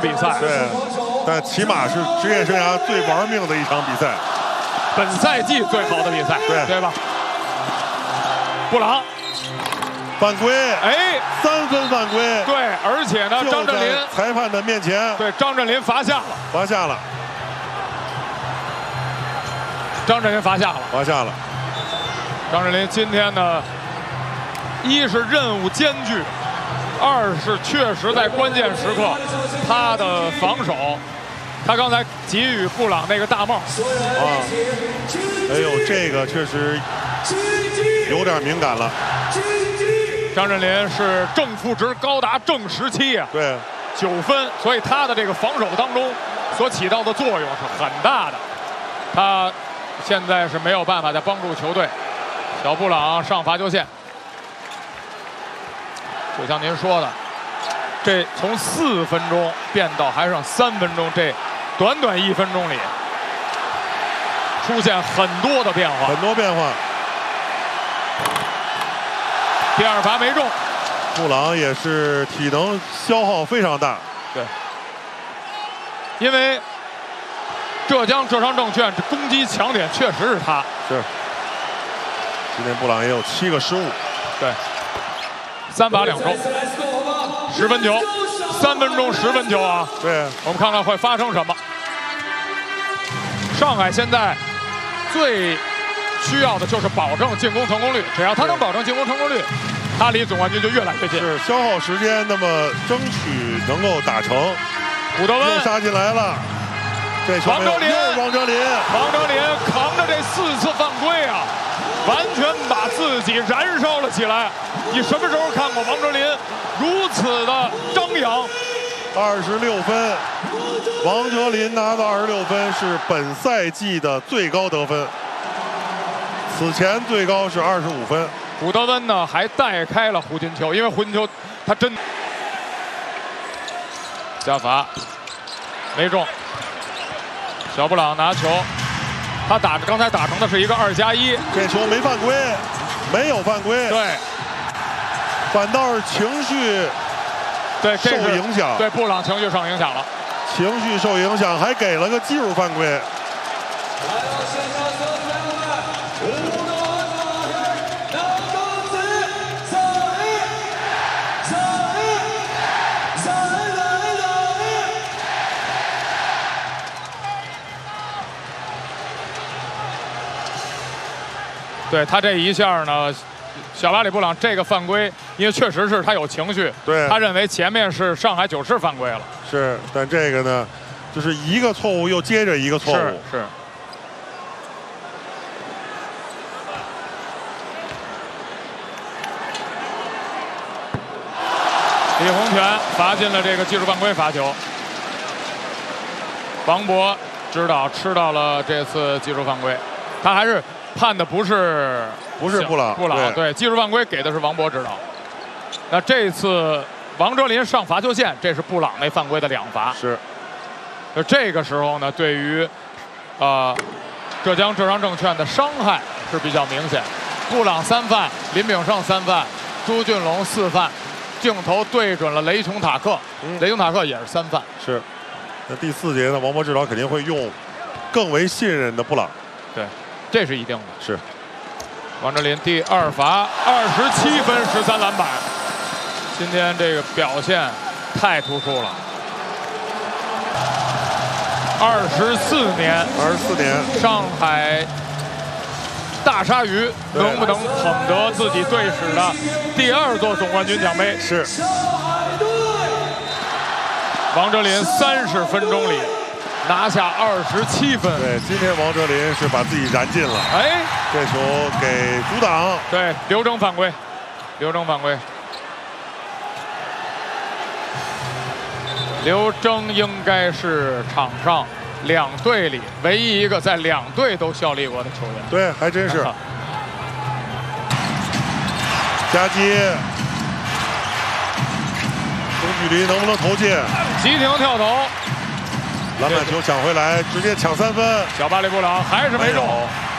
比赛。 对，但起码是职业生涯最玩命的一场比赛， 本赛季最好的比赛，对吧？布朗犯规， 哎 ，3分犯规， 对，而且呢，张镇麟裁判的面前， 对，张镇麟罚下了， 罚下了， 张镇麟罚下了， 罚下了。 张镇麟今天呢，一是任务艰巨，二是确实在关键时刻，他的防守，他刚才给予布朗那个大帽， 哎呦，这个确实有点敏感了。 张镇麟是正负值高达正17啊， 对 ，9分，所以他的这个防守当中所起到的作用是很大的。他现在是没有办法再帮助球队。小布朗上罚球线，就像您说的，这从4分钟变到还剩3分钟，这短短1分钟里出现很多的变化， 很多变化。 第2罚没中， 布朗也是体能消耗非常大。 对，因为浙江浙商证券这攻击强点确实是他。 是。今天布朗也有7个失误。 对，3罚2中，10分球，3分钟10分球啊！ 对， 我们看看会发生什么。上海现在最需要的就是保证进攻成功率，只要他能保证进攻成功率，他离总冠军就越来越近。 是消耗时间，那么争取能够打成。 古德温又杀进来了，这球王哲林， 王哲林扛着这4次犯规啊！完全把自己燃烧了起来。你什么时候看过王哲林如此的张扬 ？26分，王哲林拿到26分，是本赛季的最高得分。此前最高是25分。 古德温呢还带开了胡金秋，因为胡金秋他真加罚没中。小布朗拿球。他刚才打成的是一个2+1， 这球没犯规，没有犯规， 对， 反倒是情绪受影响， 对，布朗情绪受影响了， 情绪受影响，还给了个技术犯规。 对他这一下呢，小巴里布朗这个犯规，因为确实是他有情绪， 对， 他认为前面是上海9市犯规了， 是，但这个呢，就是一个错误又接着一个错误， 是。李洪权罚进了这个技术犯规罚球，王博指导吃到了这次技术犯规，他还是。判的不是布朗， 对，技术犯规给的是王博指导。那这次王哲林上罚球线，这是布朗那犯规的2罚。 是。 这个时候呢，对于浙江浙商证券的伤害是比较明显。布朗3犯，林炳胜3犯，朱俊龙4犯，镜头对准了雷琼塔克，雷琼塔克也是3犯。 是。那第4节呢，王博指导肯定会用更为信任的布朗。 对。这是一定的。 是， 王哲林第2罚27分13篮板，今天这个表现太突出了。24年，上海大鲨鱼能不能捧得自己队史的第2座总冠军奖杯？ 是。 王哲林30分钟里。拿下27分。 对，今天王哲林是把自己燃尽了。 哎， 这球给阻挡。 对，刘铮犯规，刘铮应该是场上2队里唯一一个在2队都效力过的球员。 对，还真是。夹击，中距离能不能投进？ 急停跳投。 篮板球抢回来，直接抢3分。 小巴里布朗还是没中。